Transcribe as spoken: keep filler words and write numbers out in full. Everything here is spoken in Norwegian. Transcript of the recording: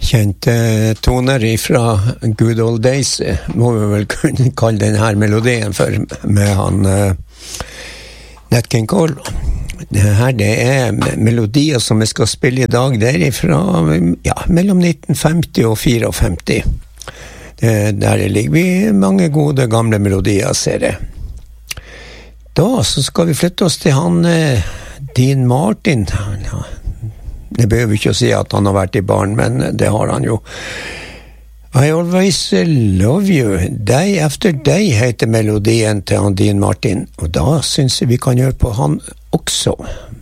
Kjente toner fra Good Old Days, må vi vel kunne kalle den her melodien for, med han uh, Nat King Cole. Det her det er melodier som vi skal spille i dag, det er fra ja, mellom nitten femti og femtifire. Det, der ligger vi mange gode gamle melodier, ser jeg. Da så skal vi flytte oss til han uh, Dean Martin. Det behøver ikke å si at han har vært i barn, men det har han jo. I Always Love You, Day After Day heter melodien til han Dean Martin, og da synes jeg vi kan gjøre på han også.